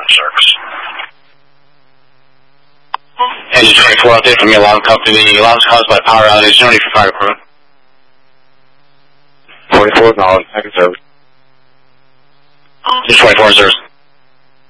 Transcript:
service. Engine 24 update from the alarm company. The alarm is caused by power outage. No need for fire department. 44 acknowledged. Second service. Engine 24 service.